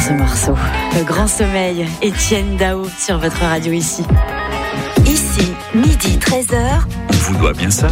ce morceau. Le grand sommeil, Étienne Dao sur votre radio ici. Ici, midi 13h. On vous doit bien ça.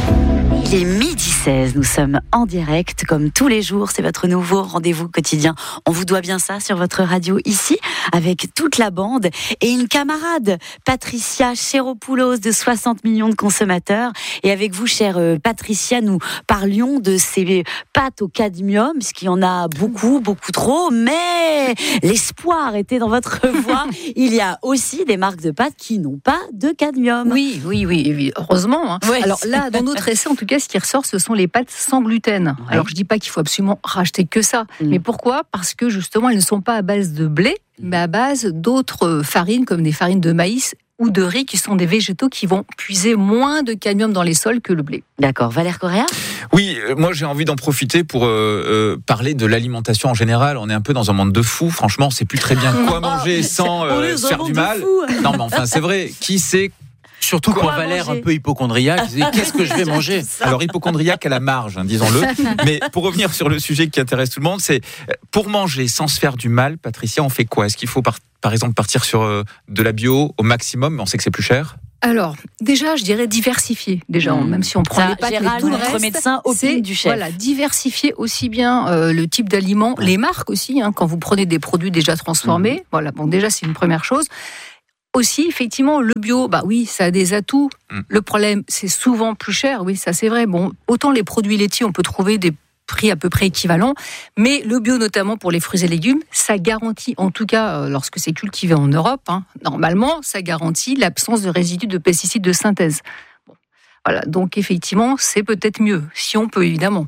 Il est midi 16, nous sommes en direct comme tous les jours, c'est votre nouveau rendez-vous quotidien. On vous doit bien ça sur votre radio ici, avec toute la bande et une camarade, Patricia Chéropoulos de 60 millions de consommateurs. Et avec vous, chère Patricia, nous parlions de ces pâtes au cadmium, puisqu'il y en a beaucoup trop, mais l'espoir était dans votre voix. Il y a aussi des marques de pâtes qui n'ont pas de cadmium. Oui, heureusement. Ouais. Alors là, dans notre essai, en tout cas, ce qui ressort, ce sont les pâtes sans gluten. Ouais. Alors je dis pas qu'il faut absolument racheter que ça, mais pourquoi ? Parce que justement, elles ne sont pas à base de blé, mais à base d'autres farines, comme des farines de maïs ou de riz, qui sont des végétaux qui vont puiser moins de cadmium dans les sols que le blé. D'accord, Valère Correa ? Oui, moi j'ai envie d'en profiter pour parler de l'alimentation en général. On est un peu dans un monde de fous. Franchement, on sait plus très bien quoi manger sans se faire du mal. Non, mais enfin, c'est vrai. Qui sait? Surtout pour Valère, un peu hypochondriaque, qu'est-ce que je vais manger ? Alors hypochondriaque à la marge, disons-le. Mais pour revenir sur le sujet qui intéresse tout le monde, c'est pour manger sans se faire du mal, Patricia, on fait quoi ? Est-ce qu'il faut par exemple partir sur de la bio au maximum, mais on sait que c'est plus cher ? Alors, déjà, je dirais diversifier. Déjà, même si on prend les pâtes, Gérald, mais tout le notre reste, médecin, opine du chef. Voilà, diversifier aussi bien le type d'aliments, les marques aussi. Quand vous prenez des produits déjà transformés, voilà. Bon, déjà, c'est une première chose. Aussi, effectivement, le bio, oui, ça a des atouts. Le problème, c'est souvent plus cher. Oui, ça c'est vrai. Bon, autant les produits laitiers, on peut trouver des prix à peu près équivalents, mais le bio, notamment pour les fruits et légumes, ça garantit, en tout cas lorsque c'est cultivé en Europe, normalement, ça garantit l'absence de résidus de pesticides de synthèse. Voilà, donc effectivement, c'est peut-être mieux, si on peut évidemment.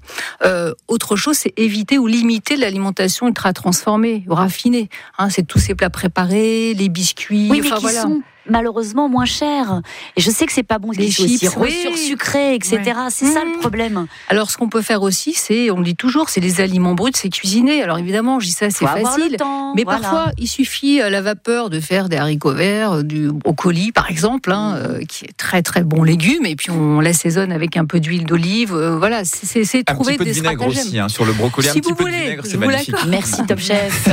Autre chose, c'est éviter ou limiter l'alimentation ultra transformée, ou raffinée. C'est tous ces plats préparés, les biscuits. Oui, mais qui sont malheureusement moins chers. Et je sais que c'est pas bon, les chips, aussi sursucrés, etc. Ouais. C'est ça le problème. Alors, ce qu'on peut faire aussi, c'est, on le dit toujours, c'est les aliments bruts, c'est cuisiner. Alors évidemment, je dis ça, c'est facile. Mais parfois, il suffit à la vapeur de faire des haricots verts, du brocoli, par exemple, qui est très très bon légume. Et puis on l'assaisonne avec un peu d'huile d'olive. Voilà, c'est trouver des stratagèmes. Un petit peu de vinaigre aussi, sur le brocoli, si un petit peu voulez, de vinaigre, c'est magnifique. Merci Top Chef.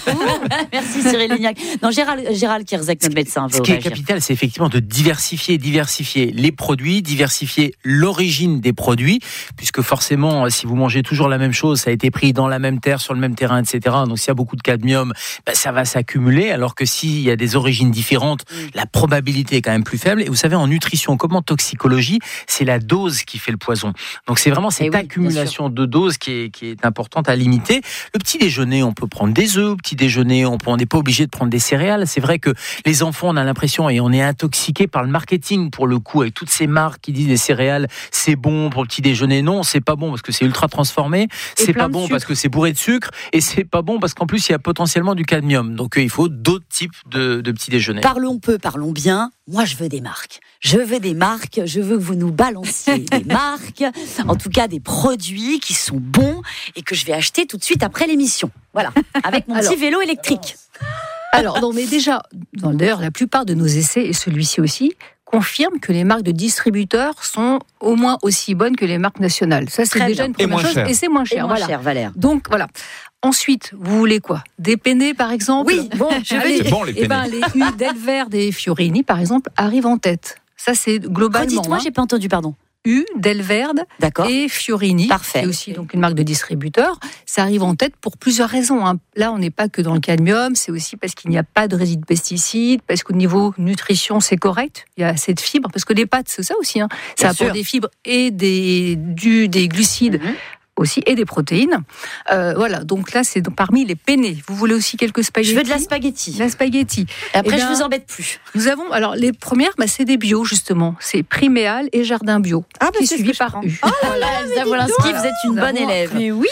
Merci Cyril Lignac. Non, Gérald Kierzek, notre médecin. Ce qui est capital, c'est effectivement de diversifier les produits, diversifier l'origine des produits, puisque forcément, si vous mangez toujours la même chose, ça a été pris dans la même terre, sur le même terrain, etc. Donc s'il y a beaucoup de cadmium, ça va s'accumuler, alors que s'il y a des origines différentes, la probabilité est quand même plus faible. Et vous savez, en nutrition, comme en toxicologie, c'est la dose qui fait le poison. Donc c'est vraiment cette accumulation de doses qui est importante à limiter. Le petit déjeuner, on peut prendre des œufs, au petit déjeuner, on n'est pas obligé de prendre des céréales. C'est vrai que les enfants, on a l'impression, et on est intoxiqué par le marketing pour le coup, avec toutes ces marques qui disent les céréales, c'est bon pour le petit déjeuner. Non, c'est pas bon parce que c'est ultra transformé, c'est pas bon parce que c'est bourré de sucre, et c'est pas bon parce qu'en plus il y a potentiellement du cadmium. Donc il faut d'autres types de petits déjeuners. Parlons bien. Moi, je veux des marques. Je veux que vous nous balanciez des marques, en tout cas des produits qui sont bons et que je vais acheter tout de suite après l'émission. Voilà, avec mon petit vélo électrique. Alors, non, mais déjà, d'ailleurs, la plupart de nos essais, et celui-ci aussi, confirment que les marques de distributeurs sont au moins aussi bonnes que les marques nationales. Ça, c'est déjà une première chose, et c'est moins cher. Cher, Valère. Donc, voilà. Ensuite, vous voulez quoi ? Des penne, par exemple ? Oui, bon, c'est bon, les penne. Les huiles d'Elverde et Fiorini, par exemple, arrivent en tête. Ça, c'est globalement. Dites-moi, j'ai pas entendu, pardon. D'Elverde et Fiorini, qui est aussi donc une marque de distributeur. Ça arrive en tête pour plusieurs raisons. Là, on n'est pas que dans le cadmium, c'est aussi parce qu'il n'y a pas de résidus de pesticides, parce qu'au niveau nutrition, c'est correct. Il y a assez de fibres, parce que les pâtes, c'est ça aussi. Ça apporte des fibres et des glucides. Aussi, et des protéines. Voilà, donc là, c'est parmi les penne. Vous voulez aussi quelques spaghettis ? Je veux de la spaghetti. La spaghetti. Et après, je vous embête plus. Nous avons, alors, les premières, c'est des bio, justement. C'est Priméal et Jardin Bio. qui est suivi par U. Oh là là, Elsa Wolinski, vous êtes une bonne élève. Mais oui.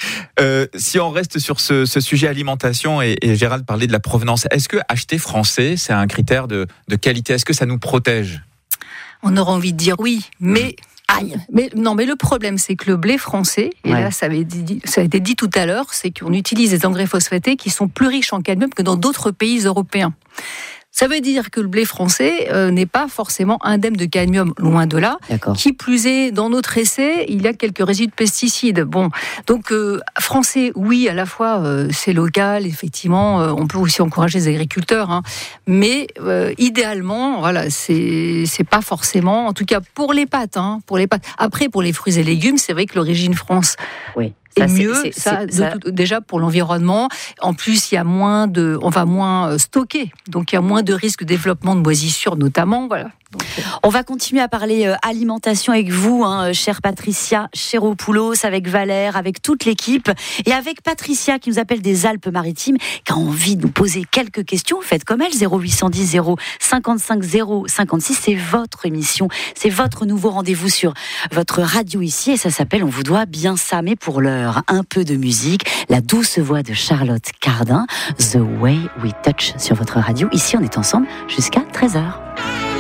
Si on reste sur ce sujet alimentation, et Gérald parlait de la provenance, est-ce que acheter français, c'est un critère de qualité ? Est-ce que ça nous protège ? On aura envie de dire oui, mais... Mais le problème, c'est que le blé français, et là, ça a été dit tout à l'heure, c'est qu'on utilise des engrais phosphatés qui sont plus riches en cadmium que dans d'autres pays européens. Ça veut dire que le blé français n'est pas forcément indemne de cadmium, loin de là. D'accord. Qui plus est, dans notre essai, il y a quelques résidus de pesticides. Bon, donc français, oui, à la fois c'est local, effectivement, on peut aussi encourager les agriculteurs, hein, mais idéalement, voilà, c'est pas forcément, en tout cas pour les pâtes, hein, pour les pâtes. Après, pour les fruits et légumes, c'est vrai que l'origine France. Oui. Et mieux, déjà pour l'environnement. En plus, on va moins stocker, donc il y a moins de risques de développement de moisissures, notamment. Voilà. Donc, on va continuer à parler alimentation avec vous, hein, chère Patricia Chéropoulos, avec Valère, avec toute l'équipe, et avec Patricia qui nous appelle des Alpes-Maritimes, qui a envie de nous poser quelques questions. Faites comme elle, 0810 0 55 0 56. C'est votre émission, c'est votre nouveau rendez-vous sur votre radio ici, et ça s'appelle On vous doit bien ça. Mais pour l'heure, un peu de musique, la douce voix de Charlotte Cardin, The Way We Touch sur votre radio. Ici, on est ensemble jusqu'à 13h.